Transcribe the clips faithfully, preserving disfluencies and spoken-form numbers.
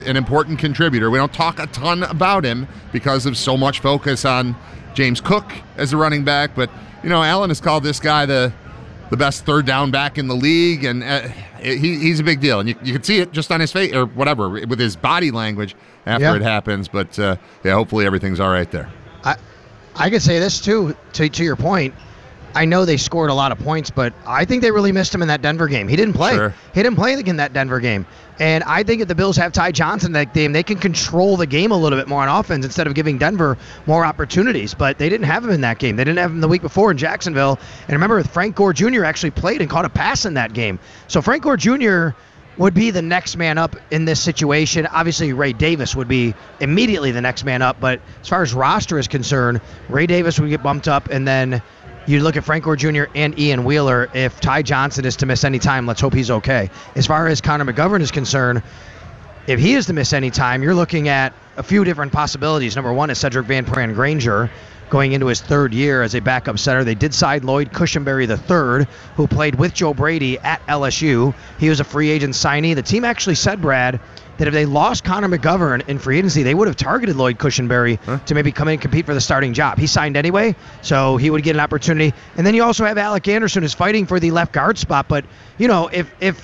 an important contributor. We don't talk a ton about him because of so much focus on James Cook as a running back, but you know, Allen has called this guy the the best third down back in the league, and uh, he, he's a big deal. And you, you can see it just on his face, or whatever, with his body language after yeah. it happens. But uh, yeah, hopefully everything's all right there. I I could say this too, to to your point. I know they scored a lot of points, but I think they really missed him in that Denver game. He didn't play. Sure. He didn't play in that Denver game. And I think if the Bills have Ty Johnson in that game, they can control the game a little bit more on offense instead of giving Denver more opportunities. But they didn't have him in that game. They didn't have him the week before in Jacksonville. And remember, Frank Gore Junior actually played and caught a pass in that game. So Frank Gore Junior would be the next man up in this situation. Obviously, Ray Davis would be immediately the next man up. But as far as roster is concerned, Ray Davis would get bumped up, and then you look at Frank Gore Junior and Ian Wheeler. If Ty Johnson is to miss any time, let's hope he's okay. As far as Connor McGovern is concerned, if he is to miss any time, you're looking at a few different possibilities. Number one is Cedric Van Pran Granger going into his third year as a backup center. They did sign Lloyd Cushenberry the third, who played with Joe Brady at L S U. He was a free agent signee. The team actually said, Brad, that if they lost Connor McGovern in free agency, they would have targeted Lloyd Cushenberry huh? to maybe come in and compete for the starting job. He signed anyway, so he would get an opportunity. And then you also have Alec Anderson, who's fighting for the left guard spot. But, you know, if if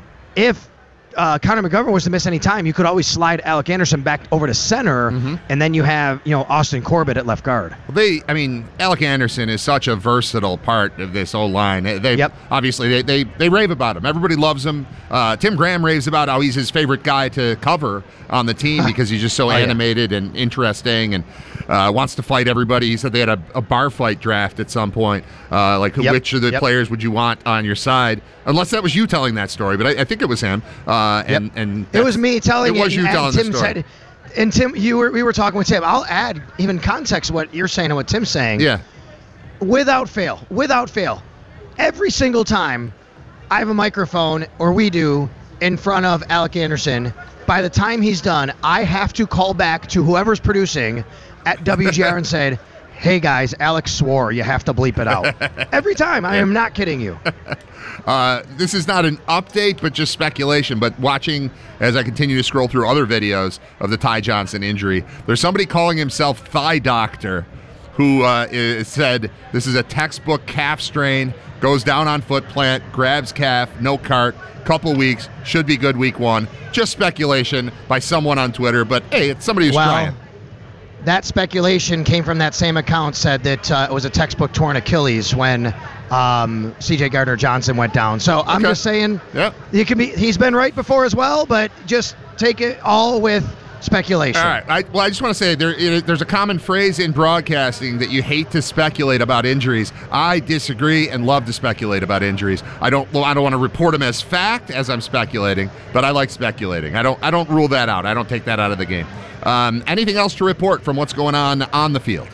if uh, Connor McGovern was to miss any time, you could always slide Alec Anderson back over to center, mm-hmm. and then you have, you know, Austin Corbett at left guard. Well, they, I mean, Alec Anderson is such a versatile part of this O-line. They yep. obviously they, they they rave about him. Everybody loves him. Uh, Tim Graham raves about how he's his favorite guy to cover on the team because he's just so oh, animated yeah. and interesting and uh, wants to fight everybody. He said they had a, a bar fight draft at some point. Uh, like, yep. which of the yep. players would you want on your side? Unless that was you telling that story, but I, I think it was him. Uh, and yep. and it was me telling it. It was you and telling Tim the story. Said, and Tim, you were we were talking with Tim. I'll add even context to what you're saying and what Tim's saying. Yeah. Without fail, without fail, every single time I have a microphone, or we do, in front of Alec Anderson, by the time he's done, I have to call back to whoever's producing at W G R and said, hey guys, Alex swore, you have to bleep it out. Every time. I am not kidding you. Uh, this is not an update, but just speculation. But watching as I continue to scroll through other videos of the Ty Johnson injury, there's somebody calling himself Thigh Doctor who uh, is, said this is a textbook calf strain, goes down on foot plant, grabs calf, no cart, couple weeks, should be good week one. Just speculation by someone on Twitter, but hey, it's somebody who's well, trying. That speculation came from that same account, said that uh, it was a textbook torn Achilles when um, C J Gardner-Johnson went down. So I'm okay. just saying, yep. you can be. He's been right before as well, but just take it all with speculation. All right. I, well, I just want to say there, it, there's a common phrase in broadcasting that you hate to speculate about injuries. I disagree and love to speculate about injuries. I don't. Well, I don't want to report them as fact as I'm speculating, but I like speculating. I don't. I don't rule that out. I don't take that out of the game. Um, anything else to report from what's going on on the field?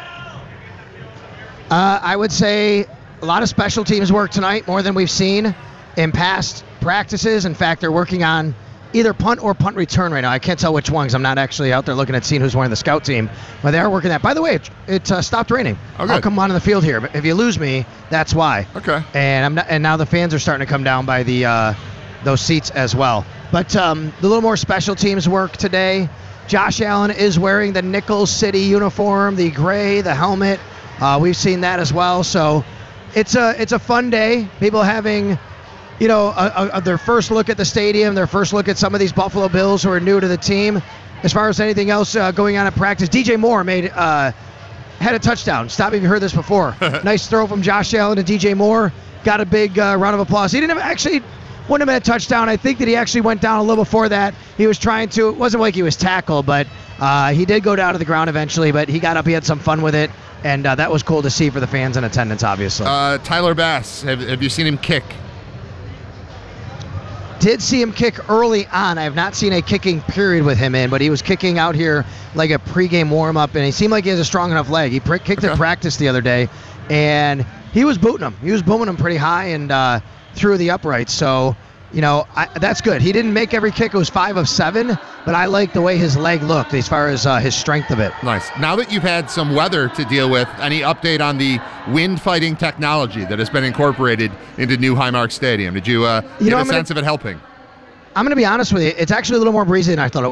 Uh, I would say a lot of special teams work tonight, more than we've seen in past practices. In fact, they're working on either punt or punt return right now. I can't tell which one because I'm not actually out there looking at seeing who's wearing the scout team, but they are working that. By the way, it, it uh, stopped raining. Oh, I'll come on in the field here, but if you lose me, that's why. Okay. And I'm not, and now the fans are starting to come down by the uh, those seats as well. But um, the little more special teams work today. Josh Allen is wearing the Nickel City uniform, the gray, the helmet. Uh, we've seen that as well. So it's a it's a fun day. People having, you know, a, a, their first look at the stadium, their first look at some of these Buffalo Bills who are new to the team. As far as anything else uh, going on at practice, D J Moore made uh, had a touchdown. Stop me if you heard this before. Nice throw from Josh Allen to D J Moore. Got a big uh, round of applause. He didn't have, actually wouldn't have had a touchdown. I think that he actually went down a little before that. He was trying to. It wasn't like he was tackled, but uh, he did go down to the ground eventually. But he got up. He had some fun with it. And uh, that was cool to see for the fans in attendance, obviously. Uh, Tyler Bass, have, have you seen him kick? Did see him kick early on. I have not seen a kicking period with him in, but he was kicking out here like a pregame warm-up, and he seemed like he has a strong enough leg. He pr- kicked okay. at practice the other day, and he was booting him. He was booming him pretty high and uh, through the uprights. So, you know, I, that's good. He didn't make every kick. It was five of seven, but I like the way his leg looked as far as uh, his strength of it. Nice. Now that you've had some weather to deal with, any update on the wind fighting technology that has been incorporated into new Highmark Stadium? Did you, uh, you get know, a I'm sense gonna, of it helping? I'm going to be honest with you. It's actually a little more breezy than I thought it